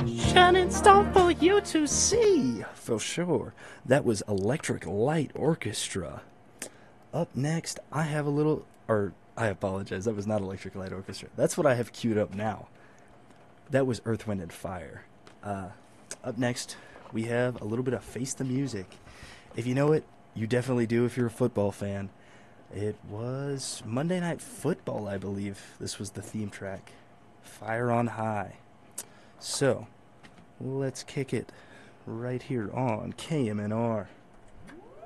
Shining star for you to see, for sure. That was Electric Light Orchestra. Up next, I have a little, or I apologize, that was not Electric Light Orchestra. That's what I have queued up now. That was Earth, Wind, and Fire. Uh, Up next, we have a little bit of Face the Music. If you know it, you definitely do if you're a football fan. It was Monday Night Football, I believe. This was the theme track. Fire on High. So, let's kick it right here on KMNR.